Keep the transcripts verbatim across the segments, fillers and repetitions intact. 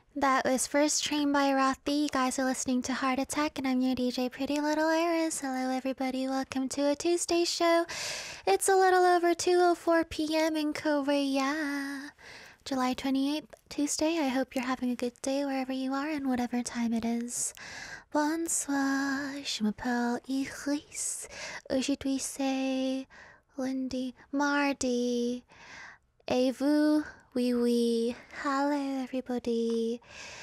That was First Train by Rothy. You guys are listening to Heart Attack, and I'm your D J, Pretty Little Iris. Hello, everybody. Welcome to a Tuesday show. It's a little over two oh four p m in Korea. July twenty-eighth, Tuesday. I hope you're having a good day wherever you are and whatever time it is. Bonsoir, je m'appelle Iris. Aujourd'hui c'est lundi, mardi. Et vous? Oui, oui. Hello, everybody.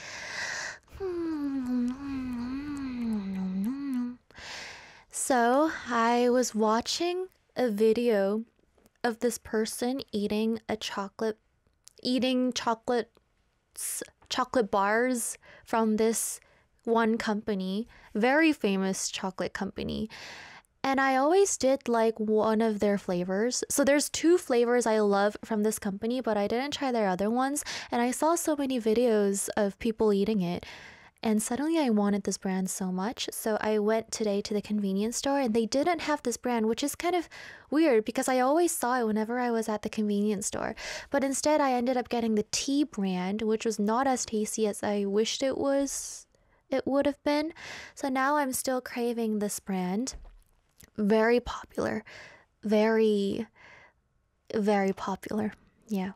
So, I was watching a video of this person eating a chocolate, eating chocolate, chocolate bars from this one company, very famous chocolate company. And I always did like one of their flavors. So there's two flavors I love from this company, but I didn't try their other ones. And I saw so many videos of people eating it. And suddenly I wanted this brand so much. So I went today to the convenience store and they didn't have this brand, which is kind of weird because I always saw it whenever I was at the convenience store. But instead I ended up getting the Tea brand, which was not as tasty as I wished it was. It would have been. So now I'm still craving this brand. Very popular. Very, very popular. Yeah.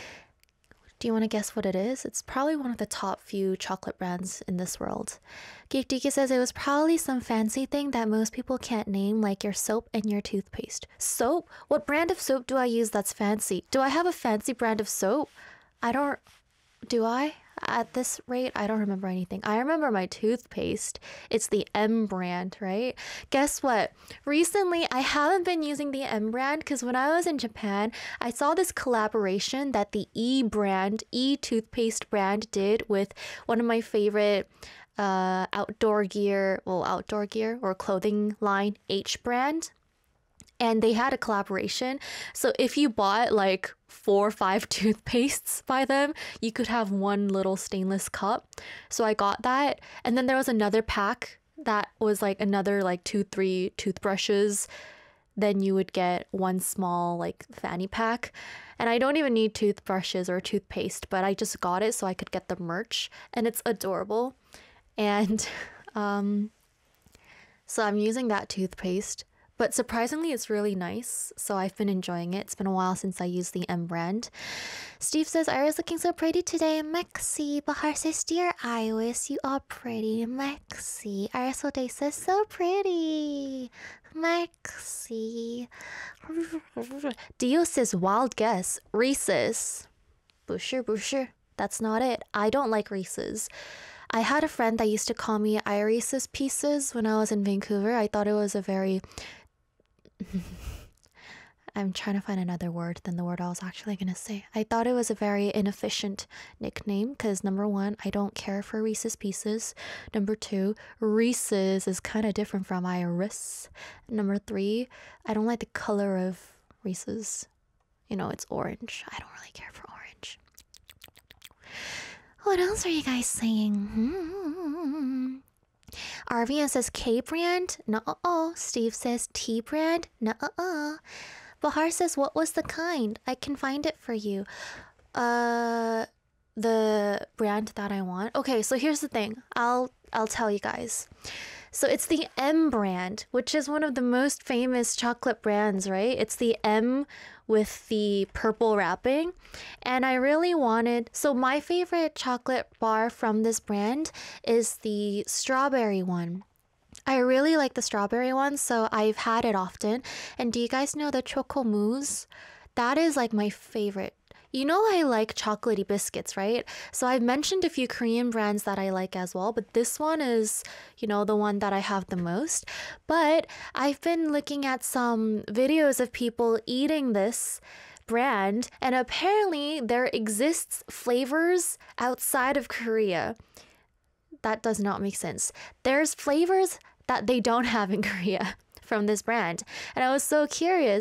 Do you want to guess what it is? It's probably one of the top few chocolate brands in this world. Geek Deeki says it was probably some fancy thing that most people can't name, like your soap and your toothpaste. Soap? What brand of soap do I use that's fancy? Do I have a fancy brand of soap? I don't... Do I? At this rate, I don't remember anything. I remember my toothpaste. It's the M brand, right? Guess what? Recently, I haven't been using the M brand because when I was in Japan, I saw this collaboration that the E brand, E toothpaste brand did with one of my favorite uh, outdoor gear, well, outdoor gear or clothing line, H brand. And they had a collaboration. So if you bought like four or five toothpastes by them, you could have one little stainless cup. So I got that. And then there was another pack that was like another like two, three toothbrushes. Then you would get one small like fanny pack. And I don't even need toothbrushes or toothpaste, but I just got it so I could get the merch. And it's adorable. And um, so I'm using that toothpaste. But surprisingly, it's really nice, so I've been enjoying it. It's been a while since I used the M brand. Steve says, Iris looking so pretty today. Maxi. Bahar says, dear Iris, you are pretty. Maxi. Iris O'Day says, so pretty. Maxi. Dio says, wild guess. Reese's. Busher, Busher. That's not it. I don't like Reese's. I had a friend that used to call me Iris's Pieces when I was in Vancouver. I thought it was a very... I'm trying to find another word than the word I was actually going to say. I thought it was a very inefficient nickname because number one, I don't care for Reese's Pieces. Number two, Reese's is kind of different from Iris. Number three, I don't like the color of Reese's. You know, it's orange. I don't really care for orange. What else are you guys saying? Hmm. Arvian says K brand? Nuh-uh. Steve says T brand? Nuh-uh. Bahar says, what was the kind? I can find it for you. Uh, the brand that I want. Okay, so here's the thing. I'll I'll tell you guys. So it's the M brand, which is one of the most famous chocolate brands, right? It's the M with the purple wrapping. And I really wanted... So my favorite chocolate bar from this brand is the strawberry one. I really like the strawberry one, so I've had it often. And do you guys know the Choco Mousse? That is like my favorite. You know I like chocolatey biscuits, right? So I've mentioned a few Korean brands that I like as well, but this one is, you know, the one that I have the most. But I've been looking at some videos of people eating this brand, and apparently there exists flavors outside of Korea. That does not make sense. There's flavors that they don't have in Korea from this brand. And I was so curious